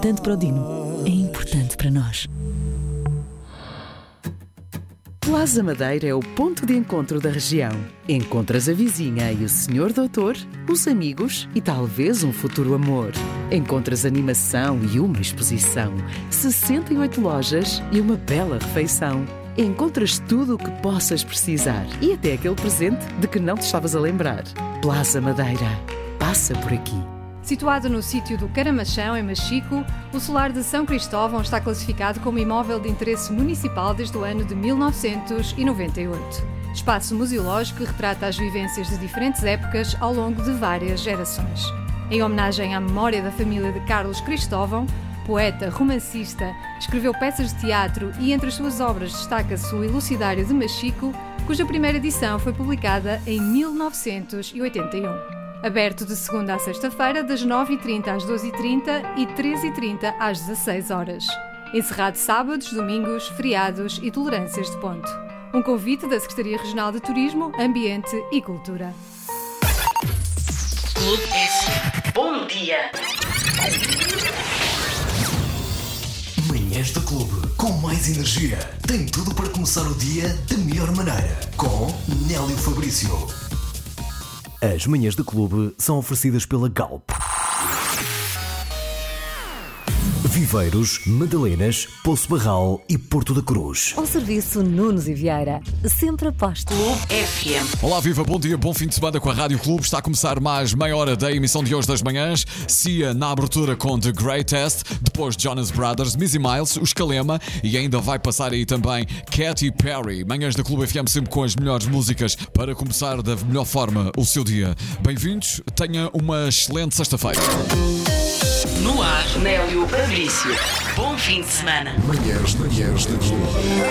importante para o Dino, é importante para nós. Plaza Madeira é o ponto de encontro da região. Encontras a vizinha e o senhor doutor, os amigos e talvez um futuro amor. Encontras animação e uma exposição, 68 lojas e uma bela refeição. Encontras tudo o que possas precisar e até aquele presente de que não te estavas a lembrar. Plaza Madeira. Passa por aqui. Situado no sítio do Caramachão, em Machico, o Solar de São Cristóvão está classificado como imóvel de interesse municipal desde o ano de 1998. Espaço museológico que retrata as vivências de diferentes épocas ao longo de várias gerações. Em homenagem à memória da família de Carlos Cristóvão, poeta, romancista, escreveu peças de teatro e entre as suas obras destaca-se o Elucidário de Machico, cuja primeira edição foi publicada em 1981. Aberto de segunda a sexta-feira, das 9h30 às 12h30 e 13h30 às 16 horas. Encerrado sábados, domingos, feriados e tolerâncias de ponto. Um convite da Secretaria Regional de Turismo, Ambiente e Cultura. Clube FM. Bom dia! Manhãs do Clube, com mais energia. Tem tudo para começar o dia da melhor maneira. Com Nélio Fabrício. As manhãs do clube são oferecidas pela Galp. Viveiros, Madalenas, Poço Barral e Porto da Cruz. Ao serviço Nunes e Vieira, sempre aposto. Clube FM. Olá, viva, bom dia, bom fim de semana com a Rádio Clube. Está a começar mais meia hora da emissão de hoje das manhãs. Cia na abertura com The Greatest, depois Jonas Brothers, Missy Miles, o Escalema e ainda vai passar aí também Katy Perry. Manhãs da Clube FM sempre com as melhores músicas para começar da melhor forma o seu dia. Bem-vindos, tenha uma excelente sexta-feira. No ar, Nélio Fabrício. Bom fim de semana. Manhãs da Clube.